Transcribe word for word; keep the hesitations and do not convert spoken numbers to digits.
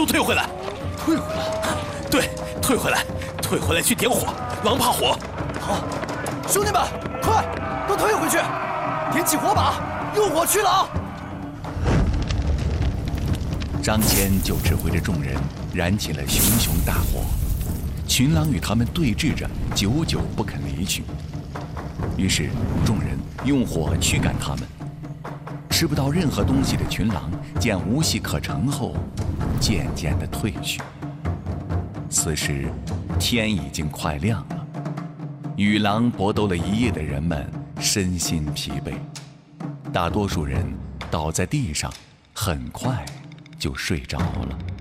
都退回来。 退回来？ 对，退回来，退回来去点火。狼怕火。 好，兄弟们，快，都退回去，点起火把，用火驱狼。 张骞就指挥着众人燃起了熊熊大火，群狼与他们对峙着，久久不肯离去。于是众人用火驱赶他们。吃不到任何东西的群狼见无戏可乘后，渐渐地退去。此时天已经快亮了，与狼搏斗了一夜的人们身心疲惫，大多数人倒在地上，很快就睡着了。